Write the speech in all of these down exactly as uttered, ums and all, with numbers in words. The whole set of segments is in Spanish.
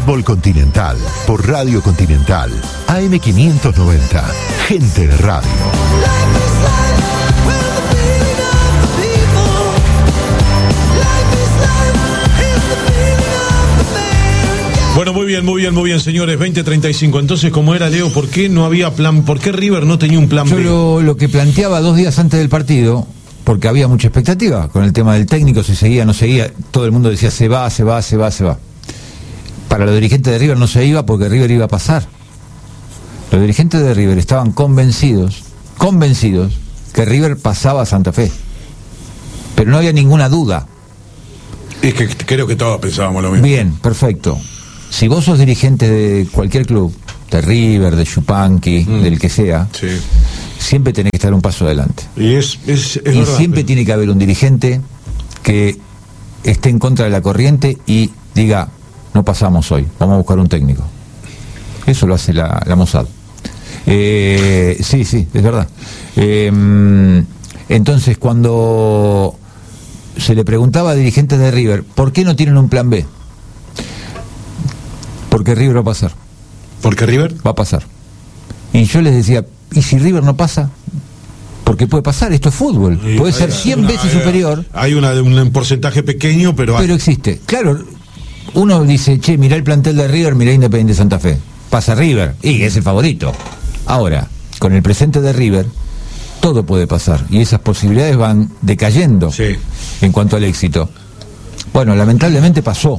Fútbol Continental por Radio Continental. A M quinientos noventa. Gente de radio. Bueno, muy bien, muy bien, muy bien, señores. veinte treinta y cinco. Entonces, ¿cómo era, Leo? ¿Por qué no había plan? ¿Por qué River no tenía un plan Yo B? lo, lo que planteaba dos días antes del partido, porque había mucha expectativa con el tema del técnico, si seguía, no seguía, todo el mundo decía se va, se va, se va, se va. Para los dirigentes de River no se iba porque River iba a pasar. Los dirigentes de River estaban convencidos, convencidos, que River pasaba a Santa Fe. Pero no había ninguna duda. Es que creo que todos pensábamos lo mismo. Bien, perfecto. Si vos sos dirigente de cualquier club, de River, de Yupanqui, mm. del que sea, sí. siempre tenés que estar un paso adelante. Y, es, es, es y verdad, siempre pero... tiene que haber un dirigente que esté en contra de la corriente y diga, no pasamos hoy, vamos a buscar un técnico. Eso lo hace la, la Mossad. Eh, sí, sí, es verdad. Eh, entonces, cuando se le preguntaba a dirigentes de River, ¿por qué no tienen un plan B? Porque River va a pasar. ¿Por qué River? Va a pasar. Y yo les decía, ¿y si River no pasa? Porque puede pasar, esto es fútbol. Y puede hay, ser cien una, veces hay, superior. Hay una, un porcentaje pequeño, pero hay. Pero existe. Claro, uno dice, che, mirá el plantel de River, mirá Independiente Santa Fe. Pasa River, y es el favorito. Ahora, con el presente de River, todo puede pasar. Y esas posibilidades van decayendo sí. en cuanto al éxito. Bueno, lamentablemente pasó.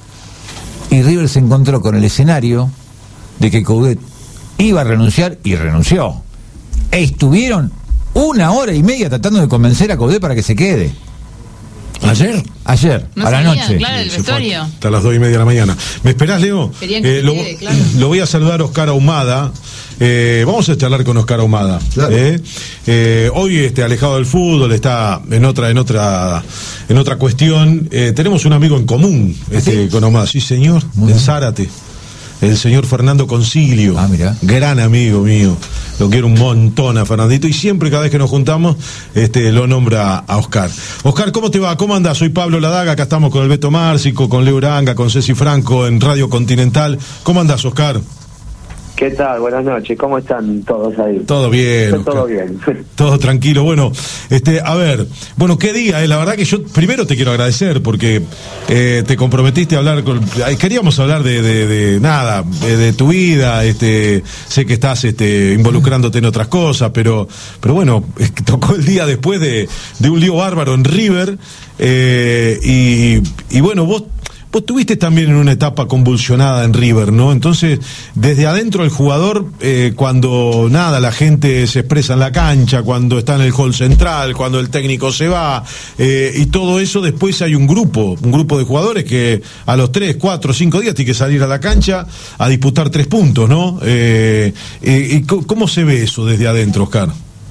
Y River se encontró con el escenario de que Coudet iba a renunciar y renunció. E estuvieron una hora y media tratando de convencer a Coudet para que se quede. ¿Ayer? Ayer, no a la salía, noche. Claro, el vestuario. Hasta las dos y media de la mañana. ¿Me esperás, Leo? Querían que Eh, lo, quede, claro. lo voy a saludar a Oscar Ahumada. Eh, vamos a charlar con Oscar Ahumada. Claro. Eh, eh, hoy este, alejado del fútbol, está en otra, en otra, en otra cuestión. Eh, tenemos un amigo en común este, ¿Sí? con Ahumada. Sí, señor, Muy en bien. Zárate. El señor Fernando Concilio. Ah, mirá. Gran amigo mío. Lo quiero un montón a Fernandito. Y siempre, cada vez que nos juntamos, este, lo nombra a Oscar. Oscar, ¿cómo te va? ¿Cómo andás? Soy Pablo Ladaga. Acá estamos con el Beto Márcico, con Leo Uranga, con Ceci Franco en Radio Continental. ¿Cómo andás, Oscar? ¿Qué tal? Buenas noches. ¿Cómo están todos ahí? Todo bien. Está todo Oscar. bien. Todo tranquilo. Bueno, este, a ver, bueno, qué día, eh? La verdad que yo primero te quiero agradecer porque eh, te comprometiste a hablar con, queríamos hablar de, de, de nada, de, de tu vida, este, sé que estás este, involucrándote en otras cosas, pero, pero bueno, es que tocó el día después de, de un lío bárbaro en River, eh, y, y bueno, vos Vos estuviste también en una etapa convulsionada en River, ¿no? Entonces, desde adentro el jugador, eh, cuando nada, la gente se expresa en la cancha, cuando está en el hall central, cuando el técnico se va, eh, y todo eso, después hay un grupo, un grupo de jugadores que a los tres, cuatro, cinco días tiene que salir a la cancha a disputar tres puntos, ¿no? Eh, eh, y ¿cómo se ve eso desde adentro, Oscar?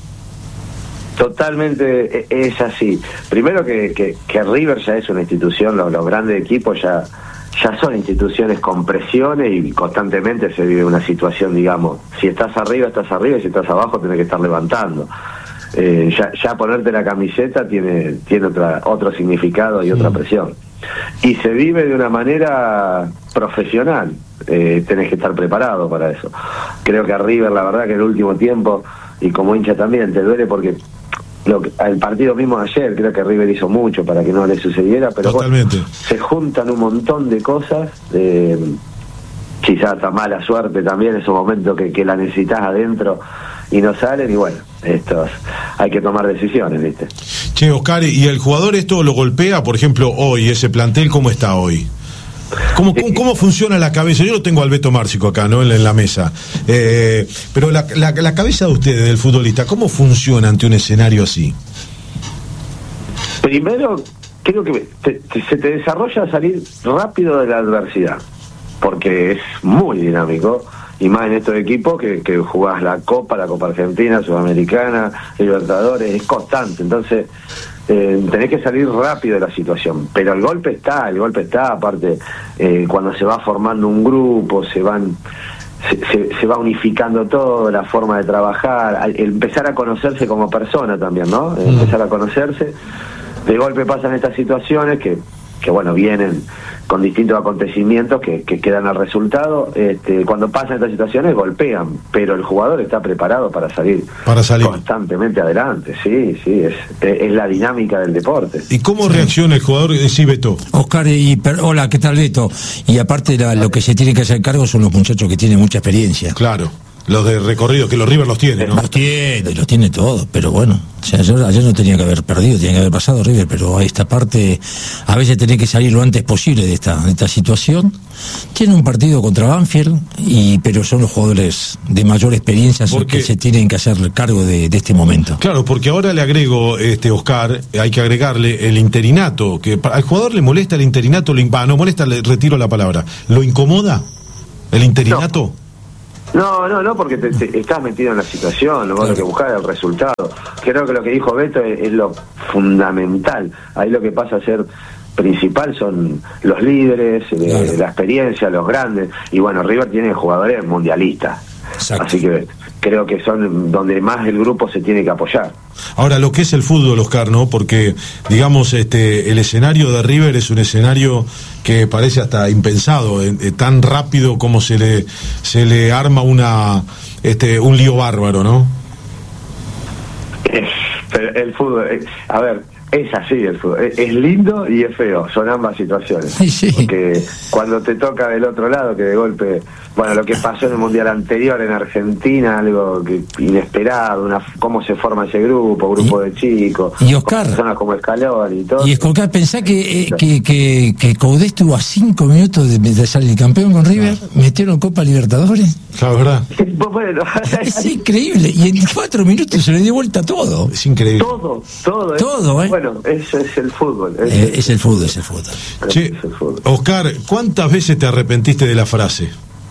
Totalmente es así. Primero que, que, que River ya es una institución, los, los grandes equipos ya, ya son instituciones con presiones y constantemente se vive una situación, digamos, si estás arriba, estás arriba y si estás abajo tenés que estar levantando. Eh, ya, ya ponerte la camiseta tiene, tiene otra, otro significado y otra presión. Y se vive de una manera profesional, eh, tenés que estar preparado para eso. Creo que a River, la verdad que en el último tiempo, y como hincha también, te duele porque lo que, el partido mismo de ayer, creo que River hizo mucho para que no le sucediera, pero Totalmente. Bueno, se juntan un montón de cosas, eh, quizás hasta mala suerte también, esos momentos que, que la necesitas adentro y no salen, y bueno, estos hay que tomar decisiones, ¿viste? Che, Oscar, ¿y el jugador esto lo golpea? Por ejemplo, hoy, ese plantel, ¿cómo está hoy? ¿Cómo, cómo, cómo funciona la cabeza? Yo lo tengo al Beto Márcico acá, ¿no? En, en la mesa. Eh, pero la, la, la cabeza de ustedes, del futbolista, ¿cómo funciona ante un escenario así? Primero, creo que te, te, se te desarrolla salir rápido de la adversidad, porque es muy dinámico, y más en estos equipos que, que jugás la Copa, la Copa Argentina, Sudamericana, Libertadores, es constante, entonces eh, tenés que salir rápido de la situación, pero el golpe está, el golpe está, aparte, eh, cuando se va formando un grupo, se van... Se, se, se va unificando todo, la forma de trabajar, al, empezar a conocerse como persona también, ¿no? Mm. Empezar a conocerse. De golpe pasan estas situaciones que que bueno, vienen con distintos acontecimientos que, que quedan al resultado. Este, cuando pasan estas situaciones golpean, pero el jugador está preparado para salir, para salir. constantemente adelante. Sí, sí, es, es la dinámica del deporte. ¿Y cómo sí. reacciona el jugador? Sí, Beto. Oscar, y, per, hola, ¿qué tal, Beto? Y aparte la, lo que se tiene que hacer cargo son los muchachos que tienen mucha experiencia. Claro. Los de recorrido, que los River los tiene, ¿no? Los tiene, los tiene todo, pero bueno, o sea, ayer, ayer no tenía que haber perdido, tenía que haber pasado River, pero a esta parte, a veces tenés que salir lo antes posible de esta, de esta situación. Tiene un partido contra Banfield, y, pero son los jugadores de mayor experiencia porque, que se tienen que hacer cargo de, de este momento. Claro, porque ahora le agrego, este Oscar, hay que agregarle el interinato, que al jugador le molesta el interinato, lo, ah, no molesta, le retiro la palabra, ¿lo incomoda el interinato? No. No, no, no, porque te, te, estás metido en la situación, lo claro. que buscar es el resultado. Creo que lo que dijo Beto es, es lo fundamental. Ahí lo que pasa a ser principal son los líderes, claro. eh, la experiencia, los grandes. Y bueno, River tiene jugadores mundialistas. Exacto. Así que creo que son donde más el grupo se tiene que apoyar. Ahora, lo que es el fútbol, Oscar, ¿no? Porque, digamos, este el escenario de River es un escenario que parece hasta impensado, eh, eh, tan rápido como se le se le arma una este un lío bárbaro, ¿no? Es, pero el fútbol, es, a ver, es así el fútbol, es, es lindo y es feo, son ambas situaciones. Sí, sí. Porque cuando te toca del otro lado, que de golpe, bueno, lo que pasó en el Mundial anterior en Argentina, algo que inesperado, una, cómo se forma ese grupo, grupo y, de chicos, y Oscar, personas como Escalón y todo. Y Oscar, pensá que, eh, que, que, que Coudet estuvo a cinco minutos de, de salir campeón con River, ah. metieron Copa Libertadores. La verdad. Bueno, es increíble, y en cuatro minutos se le dio vuelta todo. Es increíble. Todo, todo. Todo, es, ¿eh? Bueno, eso es el fútbol. Es, eh, es el fútbol, es el fútbol. Che, es el fútbol. Oscar, ¿cuántas veces te arrepentiste de la frase?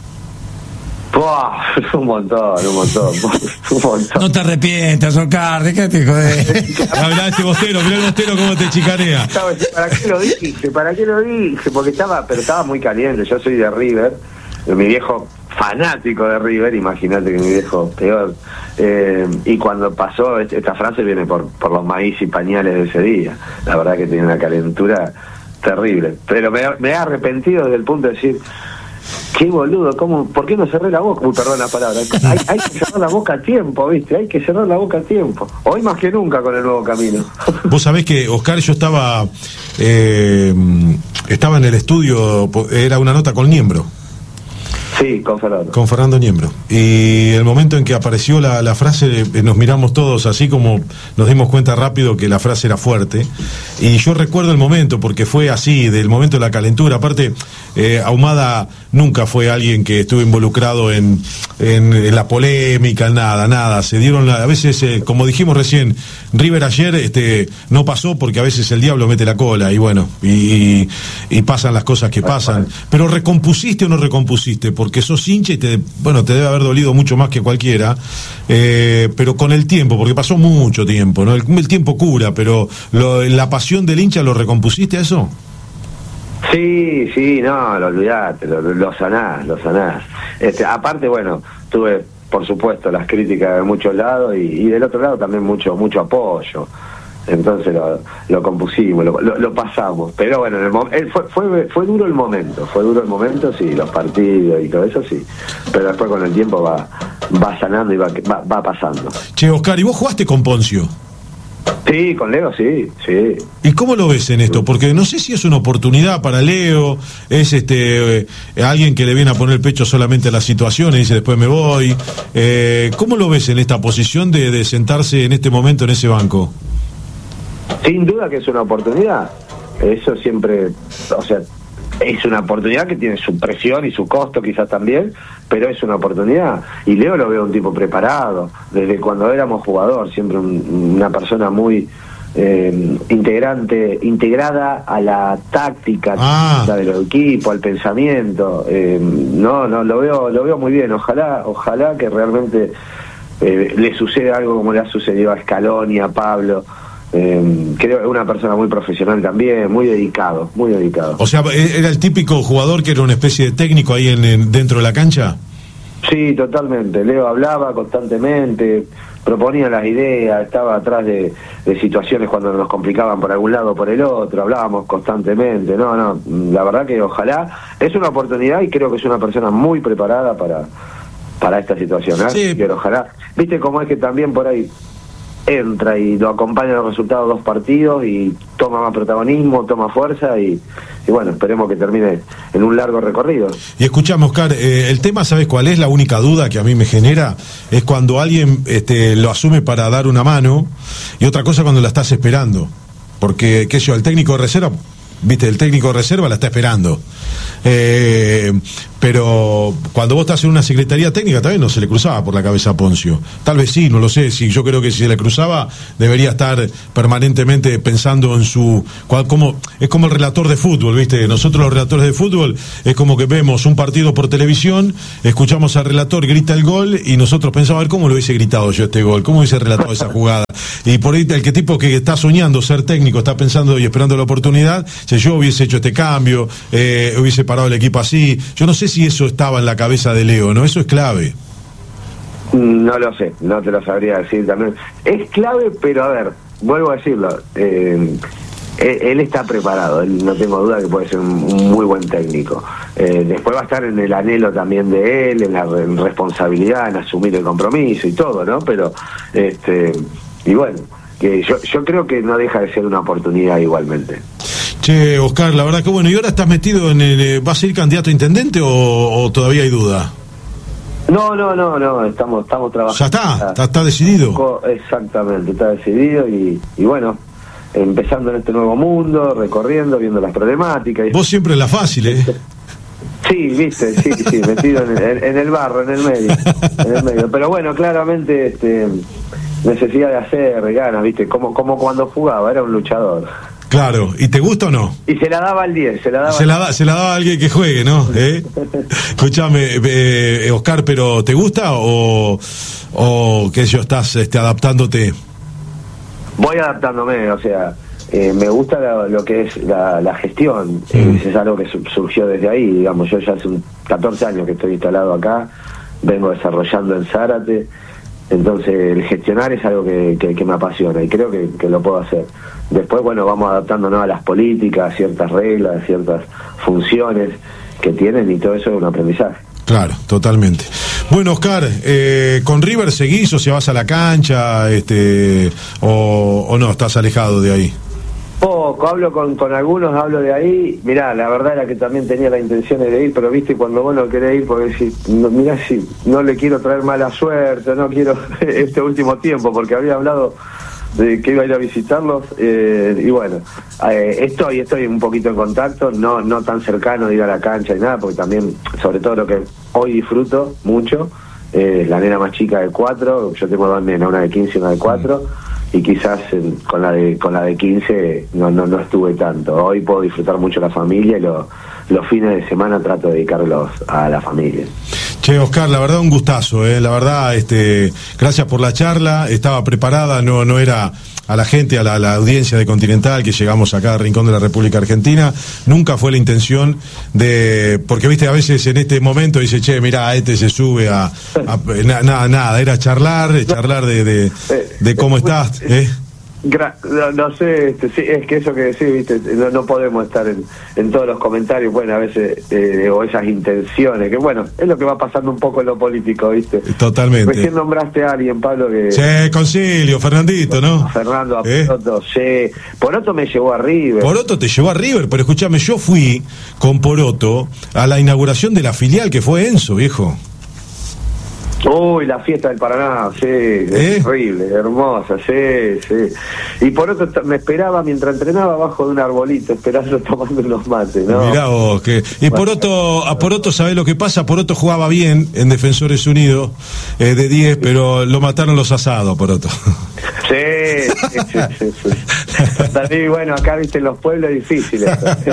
Buah, un montón, un montón, un montón. No te arrepientas, Oscar, déjate joder. Mirá este bostero, mirá el bostero cómo te chicanea. ¿Para qué lo dije? ¿Para qué lo dije? Porque estaba, pero estaba muy caliente. Yo soy de River, mi viejo fanático de River, imagínate que mi viejo peor. Eh, y cuando pasó, esta frase viene por, por los maíz y pañales de ese día. La verdad que tiene una calentura terrible. Pero me, me he arrepentido desde el punto de decir, qué boludo, ¿cómo, ¿por qué no cerré la boca? Uy, perdón la palabra. Hay, hay que cerrar la boca a tiempo, ¿viste? Hay que cerrar la boca a tiempo. Hoy más que nunca con el nuevo camino. Vos sabés que, Oscar, yo estaba eh, estaba en el estudio, era una nota con Niembro. Sí, con Fernando. Con Fernando Niembro. Y el momento en que apareció la, la frase, nos miramos todos así como nos dimos cuenta rápido que la frase era fuerte. Y yo recuerdo el momento, porque fue así, del momento de la calentura. Aparte, eh, Ahumada nunca fue alguien que estuvo involucrado en, en, en la polémica, nada, nada. Se dieron, la, a veces, eh, como dijimos recién, River ayer este, no pasó porque a veces el diablo mete la cola y bueno, y, y pasan las cosas que pasan. Pero ¿recompusiste o no recompusiste? Porque sos hincha y te, bueno, te debe haber dolido mucho más que cualquiera, eh, pero con el tiempo, porque pasó mucho tiempo, ¿no? El, el tiempo cura, pero lo, la pasión del hincha, ¿lo recompusiste a eso? Sí, sí, no, lo olvidate, lo, lo sanás, lo sanás. Este, aparte, bueno, tuve, por supuesto, las críticas de muchos lados y, y del otro lado también mucho mucho apoyo. Entonces lo, lo compusimos, lo, lo, lo pasamos. Pero bueno, en el mom- fue, fue, fue duro el momento, fue duro el momento, sí, los partidos y todo eso, sí. Pero después con el tiempo va va sanando y va, va, va pasando. Che, Oscar, ¿y vos jugaste con Poncio? Sí, con Leo sí, sí. ¿Y cómo lo ves en esto? Porque no sé si es una oportunidad para Leo, es este eh, alguien que le viene a poner el pecho solamente a la situación y dice después me voy. Eh, ¿Cómo lo ves en esta posición de, de sentarse en este momento en ese banco? Sin duda que es una oportunidad. Eso siempre, o sea, es una oportunidad que tiene su presión y su costo quizás también, pero es una oportunidad. Y Leo lo veo un tipo preparado, desde cuando éramos jugador, siempre un, una persona muy eh, integrante, integrada a la táctica ah. del equipo, al pensamiento. Eh, no, no, lo veo, lo veo muy bien. Ojalá, ojalá que realmente eh, le suceda algo como le ha sucedido a Scaloni, a Pablo. Eh, creo que es una persona muy profesional también, muy dedicado, muy dedicado. O sea, ¿era el típico jugador que era una especie de técnico ahí en, en dentro de la cancha? Sí, totalmente. Leo hablaba constantemente, proponía las ideas, estaba atrás de, de situaciones cuando nos complicaban por algún lado o por el otro, hablábamos constantemente. No, no, la verdad que ojalá, es una oportunidad y creo que es una persona muy preparada para, para esta situación, ¿eh? Sí. Pero ojalá, viste cómo es que también por ahí entra y lo acompaña los resultados de dos partidos y toma más protagonismo, toma fuerza y, y bueno, esperemos que termine en un largo recorrido. Y escuchame, Oscar, eh, el tema, ¿sabes cuál es? La única duda que a mí me genera es cuando alguien este, lo asume para dar una mano y otra cosa cuando la estás esperando. Porque, qué sé yo, el técnico de reserva, viste, el técnico de reserva la está esperando. Eh, pero cuando vos estás en una secretaría técnica también no se le cruzaba por la cabeza a Poncio. Tal vez sí, no lo sé. Si yo creo que si se le cruzaba debería estar permanentemente pensando en su... Como, es como el relator de fútbol, ¿viste? Nosotros los relatores de fútbol es como que vemos un partido por televisión, escuchamos al relator, grita el gol y nosotros pensamos, a ver, ¿cómo lo hubiese gritado yo este gol? ¿Cómo hubiese relatado esa jugada? Y por ahí el que tipo que está soñando ser técnico, está pensando y esperando la oportunidad, si yo hubiese hecho este cambio, eh, hubiese parado el equipo así. Yo no sé si eso estaba en la cabeza de Leo, ¿no? Eso es clave. No lo sé, no te lo sabría decir también. Es clave, pero a ver, vuelvo a decirlo, eh, él, él está preparado, él, no tengo duda que puede ser un, un muy buen técnico. Eh, después va a estar en el anhelo también de él, en la en responsabilidad, en asumir el compromiso y todo, ¿no? Pero, este, y bueno, que yo, yo creo que no deja de ser una oportunidad igualmente. Che, Oscar, la verdad que bueno, ¿y ahora estás metido en el... ¿vas a ser candidato a intendente o, o todavía hay duda? No, no, no, no, estamos estamos trabajando. ¿Ya está? ¿Está, está decidido? Exactamente, está decidido y, y bueno, empezando en este nuevo mundo, recorriendo, viendo las problemáticas. Y... Vos siempre la fácil, ¿eh? Sí, viste, sí, sí, metido en el, en el barro, en el medio, en el medio. Pero bueno, claramente, este, necesidad de hacer, ganas, viste, como, como cuando jugaba, era un luchador. Claro, ¿y te gusta o no? Y se la daba al diez, se la daba se la, da, se la daba a alguien que juegue, ¿no? ¿Eh? Escúchame, eh, Oscar, ¿pero te gusta o, o qué sé yo, estás este, adaptándote? Voy adaptándome, o sea, eh, me gusta la, lo que es la, la gestión, mm. eh, es algo que su, surgió desde ahí, digamos, yo ya hace un catorce años que estoy instalado acá, vengo desarrollando en Zárate, entonces el gestionar es algo que, que, que me apasiona y creo que, que lo puedo hacer. Después, bueno, vamos adaptándonos a las políticas, a ciertas reglas, a ciertas funciones que tienen y todo eso es un aprendizaje. Claro, totalmente. Bueno, Oscar, eh, ¿con River seguís o se vas a la cancha este o, o no, estás alejado de ahí? Poco, hablo con, con algunos, hablo de ahí. Mirá, la verdad era que también tenía la intención de ir, pero viste, cuando vos no querés ir, porque si, no, mirá, si no le quiero traer mala suerte, no quiero este último tiempo, porque había hablado de que iba a ir a visitarlos, eh, y bueno, eh, estoy estoy un poquito en contacto, no no tan cercano de ir a la cancha ni nada, porque también, sobre todo lo que hoy disfruto mucho, eh, la nena más chica de cuatro, yo tengo dos nenas, una de quince y una de cuatro, y quizás eh, con la de con la de quince no no no estuve tanto. Hoy puedo disfrutar mucho la familia y lo, los fines de semana trato de dedicarlos a la familia. Che, Oscar, la verdad un gustazo, eh, la verdad, este, gracias por la charla, estaba preparada, no no era a la gente, a la, a la audiencia de Continental, que llegamos a cada rincón de la República Argentina, nunca fue la intención de, porque viste, a veces en este momento dice, che, mirá, este se sube a, a nada, na, nada, era charlar, charlar de, de, de cómo estás, ¿eh? Gra no, no sé, este, sí, es que eso que decís, viste, no, no podemos estar en, en todos los comentarios, bueno, a veces, eh, o esas intenciones, que bueno, es lo que va pasando un poco en lo político, viste. Totalmente. Recién nombraste a alguien, Pablo, que... Sí, Concilio, Fernandito, ¿no? Fernando, a ¿Eh? Poroto, sí. Poroto me llevó a River. Poroto te llevó a River, pero escúchame, yo fui con Poroto a la inauguración de la filial que fue Enzo, viejo. Uy, la fiesta del Paraná, sí, ¿Eh? es horrible, hermosa, sí, sí. Y por otro me esperaba mientras entrenaba abajo de un arbolito, esperando tomando unos mates, ¿no? Mirá vos, que... Y Poroto, a Poroto, ¿sabés lo que pasa? Poroto jugaba bien en Defensores Unidos, eh, de diez, pero lo mataron los asados, Poroto. Sí, sí, sí, sí, sí. También, bueno, acá, viste, en los pueblos es difícil.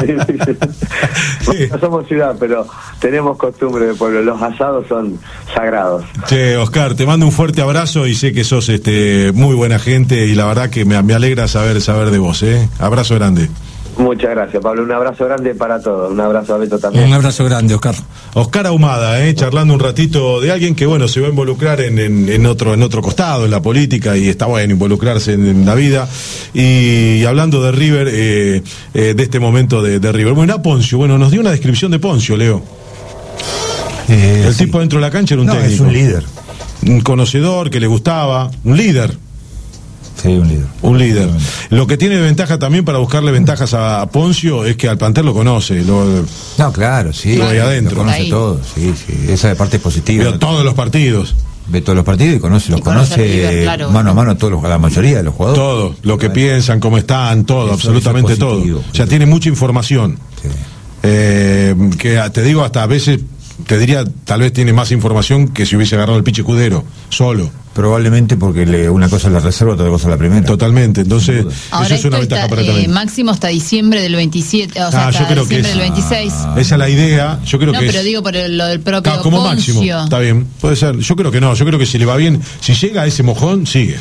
Sí. No somos ciudad, pero tenemos costumbre de pueblo, los asados son sagrados. Che, Oscar, te mando un fuerte abrazo y sé que sos este muy buena gente y la verdad que me, me alegra saber saber de vos, ¿eh? Abrazo grande. Muchas gracias, Pablo. Un abrazo grande para todos. Un abrazo a Beto también. Un abrazo grande, Oscar. Oscar Ahumada, eh, charlando un ratito de alguien que, bueno, se va a involucrar en, en, en otro en otro costado, en la política, y está bueno involucrarse en, en la vida. Y, y hablando de River, eh, eh, de este momento de, de River. Bueno, a Poncio, bueno, nos dio una descripción de Poncio, Leo. Eh, El sí. tipo dentro de la cancha era un No, técnico. es un líder. Un conocedor, que le gustaba, un líder. Sí, un líder. Un líder. Lo que tiene de ventaja también para buscarle ventajas a Poncio es que al plantel lo conoce, lo, No, claro, sí. Lo hay adentro. Lo conoce Ahí. todo, sí, sí. Esa parte es positiva. vio todos los partidos, Ve todos los partidos y conoce, los Y conoce conoce, River, claro. mano a mano todos los, la mayoría de los jugadores. todo, lo que piensan, cómo están, todo, Eso- absolutamente eso es todo. positivo. O sea, tiene mucha información. Sí. Eh, que te digo, hasta a veces, te diría, tal vez tiene más información que si hubiese agarrado el Pichi Escudero, solo. Probablemente porque le, una cosa es la reserva, otra cosa es la primera. Totalmente. Entonces, duda. Ahora eso es esto una ventaja está, para él eh, también. máximo hasta diciembre del veintisiete, o sea, Ah, yo hasta creo que diciembre es- del veintiséis. Esa es la idea. Yo creo No, que pero es. digo por el- lo del propio Ah, como Poncio. máximo. Está bien, puede ser. Yo creo que no. Yo creo que si le va bien, si llega a ese mojón, sigue.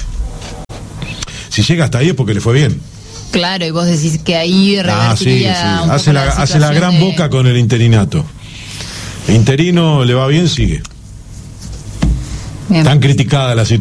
Si llega hasta ahí es porque le fue bien. Claro, y vos decís que ahí Ah, sí, sí. revertiría un poco Hace la, hace la situación gran de- boca con el interinato. Interino le va bien, sigue. Bien. Tan criticada la situación.